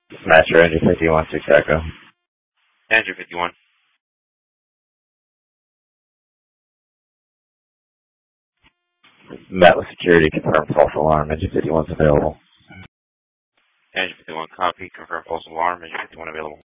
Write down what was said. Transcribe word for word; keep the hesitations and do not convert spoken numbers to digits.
Master Engine fifty-one, six Echo. Engine fifty-one. Met with security, confirm false alarm. Engine fifty-one's available. Engine fifty-one, copy, confirm false alarm. Engine fifty-one available.